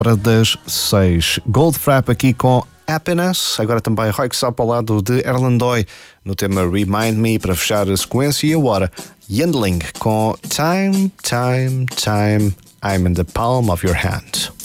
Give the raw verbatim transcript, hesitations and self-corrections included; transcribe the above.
Para das seis. Goldfrapp aqui com Happiness. Agora também Roy Sop ao lado de Erlandoy no tema Remind Me para fechar a sequência. E agora Yandling com Time, Time, Time I'm in the Palm of Your Hand.